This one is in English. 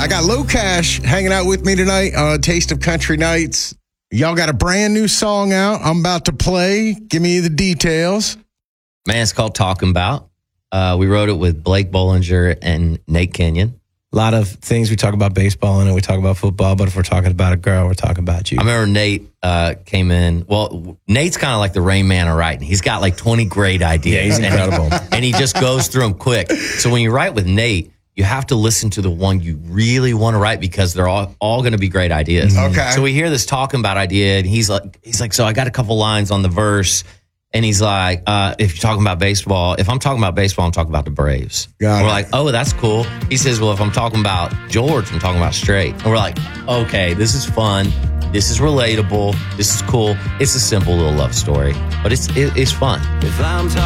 I got Low Cash hanging out with me tonight on Taste of Country Nights. Y'all got a brand new song out. I'm about to play. Give me the details. Man, it's called Talking About. We wrote it with Blake Bollinger and Nate Kenyon. A lot of things we talk about baseball in it. We talk about football, but if we're talking about a girl, we're talking about you. I remember Nate came in. Well, Nate's kind of like the Rain Man of writing. He's got like 20 great ideas. Yeah, he's incredible. And he just goes through them quick. So when you write with Nate, you have to listen to the one you really want to write because they're all going to be great ideas. Okay. So we hear this Talking About idea, and he's like, so I got a couple lines on the verse. And he's like, if you're talking about baseball, if I'm talking about baseball, I'm talking about the Braves. Got it. We're like, oh, that's cool. He says, well, if I'm talking about George, I'm talking about straight. And we're like, okay, this is fun. This is relatable. This is cool. It's a simple little love story, but it's fun. If I'm talking